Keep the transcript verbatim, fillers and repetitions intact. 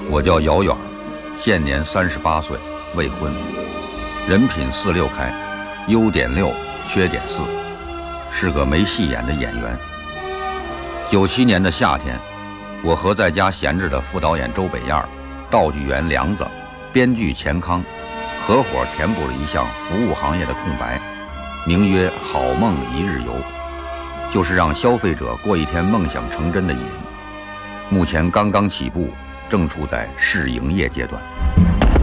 我叫姚远，现年三十八岁，未婚，人品四六开，优点六，缺点四，是个没戏演的演员。九七年的夏天，我和在家闲着的副导演周北燕、道具员梁子、编剧钱康合伙填补了一项服务行业的空白，名曰“好梦一日游”，就是让消费者过一天梦想成真的瘾。目前刚刚起步，正处在试营业阶段。